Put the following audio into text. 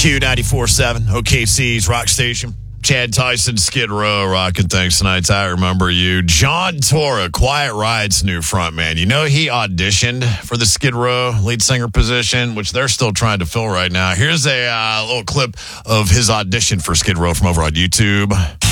Q94.7, OKC's rock station. Chad Tyson, Skid Row, rocking things tonight. I remember you. John Torra, Quiet Riot's new frontman. You know he auditioned for the Skid Row lead singer position, which they're still trying to fill right now. Here's a little clip of his audition for Skid Row from over on YouTube.